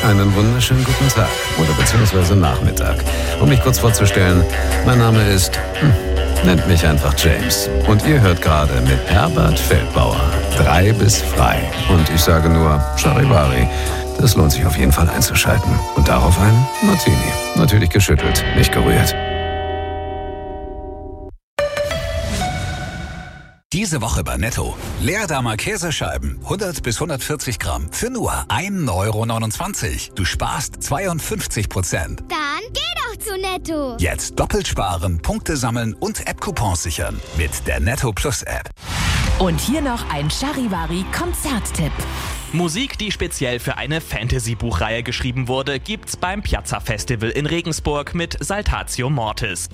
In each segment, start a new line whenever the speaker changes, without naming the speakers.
Einen wunderschönen guten Tag oder beziehungsweise Nachmittag. Um mich kurz vorzustellen, mein Name ist, nennt mich einfach James. Und ihr hört gerade mit Herbert Feldbauer 3 bis frei. Und ich sage nur Charivari. Das lohnt sich auf jeden Fall einzuschalten. Und darauf ein Martini. Natürlich geschüttelt, nicht gerührt.
Diese Woche bei Netto. Leerdamer Käsescheiben, 100 bis 140 Gramm, für nur 1,29 €. Du sparst 52%.
Dann geh doch zu Netto.
Jetzt doppelt sparen, Punkte sammeln und App-Coupons sichern. Mit der Netto Plus App.
Und hier noch ein Charivari-Konzerttipp.
Musik, die speziell für eine Fantasy-Buchreihe geschrieben wurde, gibt's beim Piazza Festival in Regensburg mit Saltatio Mortis.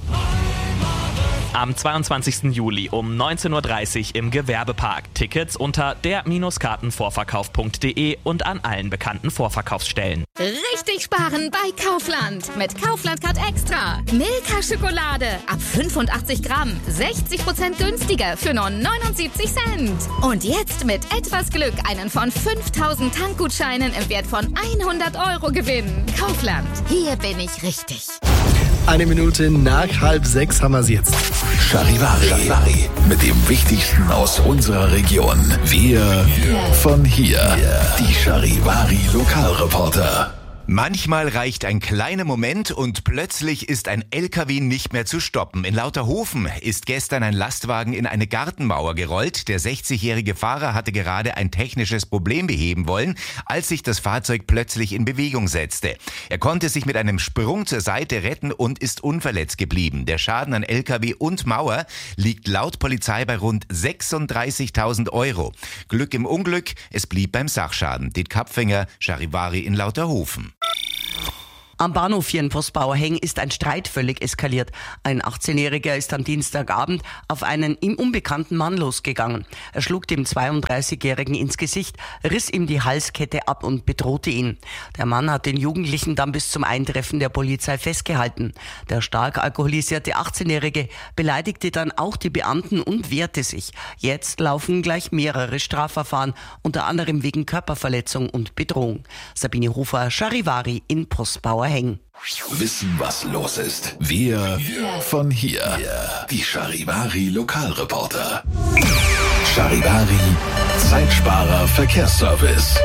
Am 22. Juli um 19:30 Uhr im Gewerbepark. Tickets unter der-kartenvorverkauf.de und an allen bekannten Vorverkaufsstellen.
Richtig sparen bei Kaufland. Mit Kaufland Card Extra. Milka Schokolade ab 85 Gramm. 60% günstiger für nur 79 Cent. Und jetzt mit etwas Glück einen von 5000 Tankgutscheinen im Wert von 100 € gewinnen. Kaufland. Hier bin ich richtig.
1 Minute nach 5:30 haben wir sie jetzt.
Charivari. Mit dem Wichtigsten aus unserer Region. Wir von hier. Die Charivari Lokalreporter.
Manchmal reicht ein kleiner Moment und plötzlich ist ein LKW nicht mehr zu stoppen. In Lauterhofen ist gestern ein Lastwagen in eine Gartenmauer gerollt. Der 60-jährige Fahrer hatte gerade ein technisches Problem beheben wollen, als sich das Fahrzeug plötzlich in Bewegung setzte. Er konnte sich mit einem Sprung zur Seite retten und ist unverletzt geblieben. Der Schaden an LKW und Mauer liegt laut Polizei bei rund 36.000 €. Glück im Unglück, es blieb beim Sachschaden. Det Kapfinger, Charivari in Lauterhofen.
Am Bahnhof hier in Postbauerheng ist ein Streit völlig eskaliert. Ein 18-Jähriger ist am Dienstagabend auf einen ihm unbekannten Mann losgegangen. Er schlug dem 32-Jährigen ins Gesicht, riss ihm die Halskette ab und bedrohte ihn. Der Mann hat den Jugendlichen dann bis zum Eintreffen der Polizei festgehalten. Der stark alkoholisierte 18-Jährige beleidigte dann auch die Beamten und wehrte sich. Jetzt laufen gleich mehrere Strafverfahren, unter anderem wegen Körperverletzung und Bedrohung. Sabine Hofer, Charivari in Postbauerheng.
Wissen, was los ist. Wir von hier. Die Charivari Lokalreporter. Charivari Zeitsparer Verkehrsservice.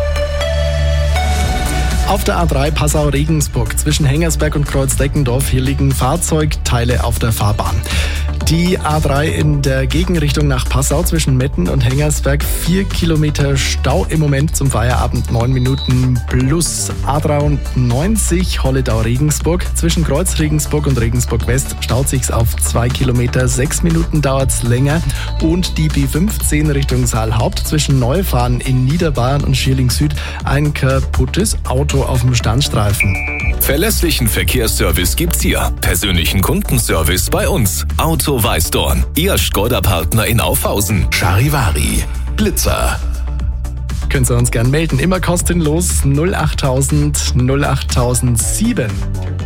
Auf der A3 Passau-Regensburg zwischen Hengersberg und Kreuzdeckendorf, hier liegen Fahrzeugteile auf der Fahrbahn. Die A3 in der Gegenrichtung nach Passau zwischen Metten und Hengersberg, 4 Kilometer Stau im Moment, zum Feierabend 9 Minuten plus. A93 Holledau-Regensburg zwischen Kreuz Regensburg und Regensburg West staut sich's auf 2 Kilometer, 6 Minuten dauert's länger. Und die B15 Richtung Saalhaupt zwischen Neufahren in Niederbayern und Schierling Süd, ein kaputtes Auto auf dem Standstreifen.
Verlässlichen Verkehrsservice gibt's hier. Persönlichen Kundenservice bei uns. Auto Weißdorn. Ihr Skoda-Partner in Aufhausen. Charivari. Blitzer.
Könnt ihr uns gern melden. Immer kostenlos 08000 08007.